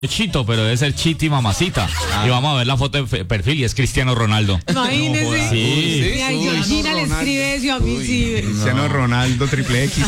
Chito, pero debe ser Chiti Mamacita. Y vamos a ver la foto de perfil y es Cristiano Ronaldo. Imagínese. Sí. Y a Georgina le escribe eso y a mí sí. Cristiano Ronaldo triple X.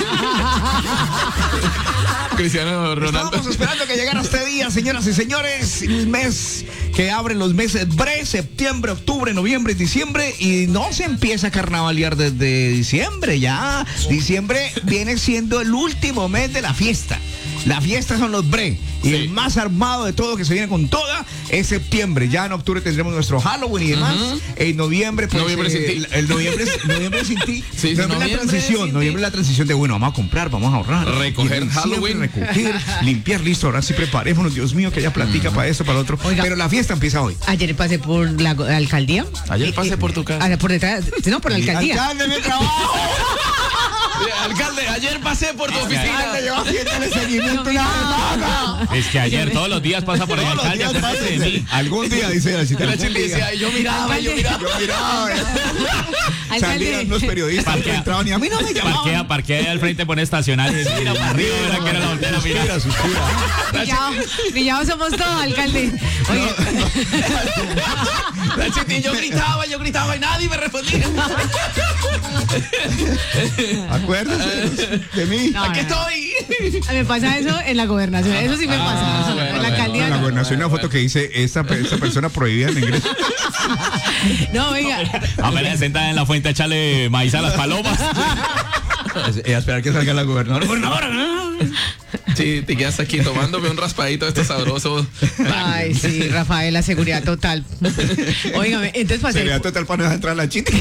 Cristiano Ronaldo. Estábamos esperando que llegara este día, señoras y señores. El mes que abre los meses BRE, septiembre, octubre, noviembre y diciembre. Y no se empieza a carnavalear desde diciembre ya. Diciembre viene siendo el último mes de la fiesta. La fiesta son los BRE. Y el más armado de todo, que se viene con toda, es septiembre. Ya en octubre tendremos nuestro Halloween y demás. En noviembre, pues. Noviembre sin ti. El noviembre sin ti. Sí, noviembre es la transición. Noviembre es la transición de, bueno, vamos a comprar, vamos a ahorrar. Recoger Halloween. Recoger, limpiar, listo. Ahora sí preparémonos, Dios mío, que ella platica para eso, para lo otro. Oiga. Pero la fiesta empieza hoy. Ayer pasé por la alcaldía. Ayer pasé por tu casa. Por detrás, no, por la alcaldía. ¡Alcalde, mi trabajo! Alcalde, ayer pasé por tu oficina. Te llevo haciéndole seguimiento una semana. Es que ayer todos los días pasa por el Todos los alcalde días atrás de mí. algún día, dice la chica. La chile decía, y yo miraba. Yo miraba. Salían los periodistas que entraban y a mí no me llamaban. Parquea ahí al frente, pone estacional y mira para arriba, mira que era la voltera, mira. Suspira. Pillados somos todos, alcalde. Oye. La chile, yo gritaba y nadie me respondía. Acuérdese de mí. No, Aquí no. estoy. Me pasa eso en la gobernación. Eso sí me pasa. bueno, en la alcaldía. En la no. gobernación una foto que dice esta persona prohibida en ingreso. No, venga. Apenas sentada en la fuente a echarle maíz a las palomas. Y a esperar que salga la gobernadora. Sí, te quedas aquí tomándome un raspadito de estos sabrosos. Ay, sí, Rafael, la seguridad total. Óigame, entonces pasé. Sería total para no entrar la chita.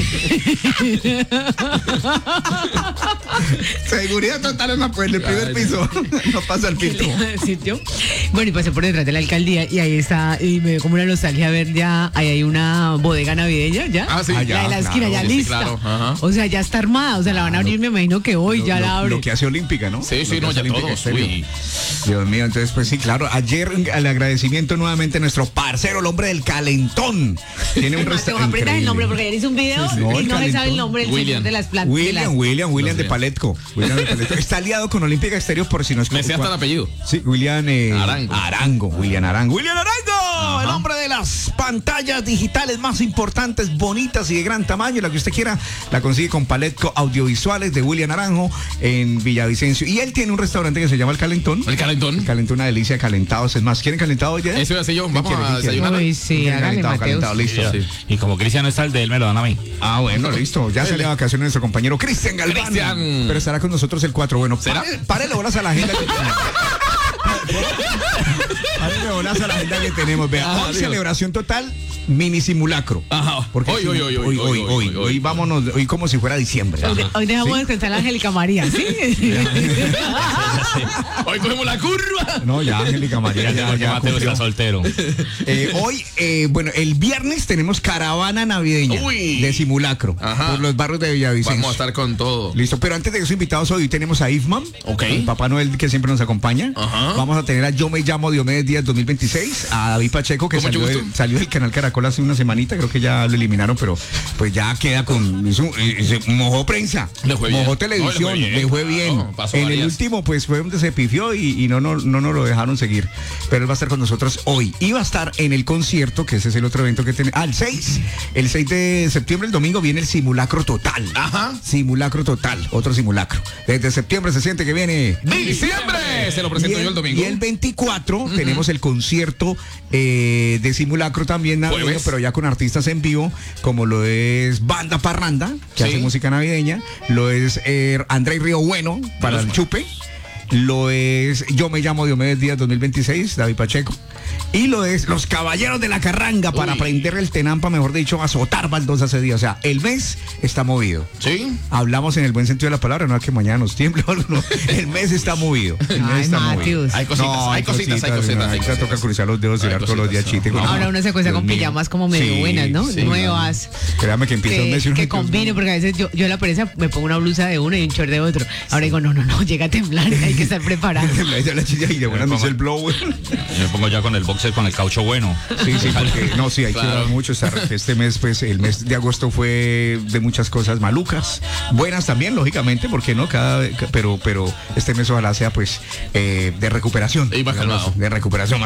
Seguridad total en el primer piso. No pasa el pito. Sitio. Bueno, y pasé por detrás de la alcaldía y ahí está, y me dio como una nostalgia ver ya, ahí hay una bodega navideña ya. Ah, sí. La de la esquina, claro, ya sí, lista. claro, ajá. O sea, ya está armada, o sea, la van a abrir, me imagino que hoy ya la abren. Lo que hace Olímpica, ¿no? Sí, Lo que no, hace ya Olímpica todos. Estéreo. Uy. Dios mío, entonces pues sí, claro. Ayer el agradecimiento nuevamente a nuestro parcero, el hombre del calentón. Tiene un Mateo, restaurante. aprietas el nombre porque ayer hice un video Sí, no, y el no le sabe calentón. el nombre del William. señor de las plantas. William de Paletco. William de Paletco. Está aliado con Olímpica Estéreo por si no es Me sé hasta el apellido. Sí, William Arango. William Arango, el hombre de las pantallas digitales más importantes, bonitas y de gran tamaño. La que usted quiera, la consigue con Paletco Audiovisuales de William Naranjo en Villavicencio. Y él tiene un restaurante que se llama El Calentón. El calentón. El Calentón, una delicia de calentados. Es más, ¿quieren calentados ya? Eso iba a hacer yo. Vamos a desayunar. Uy, sí, hágale, Calentado, Mateus. listo. Sí. Y como Cristian no está, el de él me lo dan a mí. Ah, bueno, listo. Ya salió de vacaciones nuestro compañero Cristian Galván. Cristian. Pero estará con nosotros el 4. Bueno, ¿Será? párele bolas a la agenda que tenemos. Párele bolas a la agenda que tenemos. Vea, Ah, hoy Dios. celebración total, mini simulacro. Ajá. Porque hoy vámonos, hoy como si fuera diciembre. Hoy dejamos ¿Sí? descansar a Angélica María, ¿sí? Hoy cogemos la curva. No, ya, Angélica María, Ya, porque Mateo cumplió. está soltero. Hoy, bueno, el viernes tenemos caravana navideña Uy. de simulacro Ajá. por los barrios de Villavicencio. Vamos a estar con todo. Listo, pero antes de que sus invitados hoy tenemos a Ifman, Ok. el Papá Noel que siempre nos acompaña. Ajá. Vamos a tener a Yo Me Llamo Diomedes Díaz 2026, a David Pacheco, que Con mucho salió, gusto. salió del canal Caracol hace una semanita, creo que ya lo eliminaron, pero pues ya queda con mojó prensa, Le fue bien. mojó No, televisión, le fue bien. claro, pasó En el varias. último pues fue donde se pifió y no nos lo dejaron seguir, pero él va a estar con nosotros hoy. Y va a estar en el concierto, que ese es el otro evento que tenemos. El 6 de septiembre, el domingo, viene el simulacro total. Ajá. Simulacro total, otro simulacro. Desde septiembre se siente que viene. ¡Diciembre! Se lo presento yo el domingo. Y el 24 tenemos el concierto de simulacro también navideño, Jueves. pero ya con artistas en vivo, como lo es Banda Parranda, que Sí. hace música navideña, lo es André Río Bueno para el chupe, lo es Yo Me Llamo Diomedes Díaz 2026, David Pacheco, y lo es Los Caballeros de la Carranga para Uy. prender el tenampa, mejor dicho, azotar baldos ese día. O sea, el mes está movido. Sí. Hablamos en el buen sentido de la palabra, no es que mañana nos tiemble o algo, no. El mes está movido. El mes Ay, está movido. Mateus. Hay cositas, No, hay cositas. Hay que toca cruzar los dedos y Hay dar todos los días cositas, chiste. no. Ahora uno se acuesta con pijamas como medio buenas, ¿no? sí, Nuevas. Créame que empieza un mes y uno Que combine, porque a veces yo la pereza me pongo una blusa de uno y un short de otro. Ahora digo, no, llega a temblar, hay que estar preparado. La chicha y de buena me hizo el blow. Yo me pongo ya con el boxer, con el caucho bueno. Sí, porque no, sí, hay que dar mucho. Este mes, pues, el mes de agosto fue de muchas cosas malucas, buenas también, lógicamente, porque no pero este mes ojalá sea, pues, de recuperación. Y más calmado. De recuperación.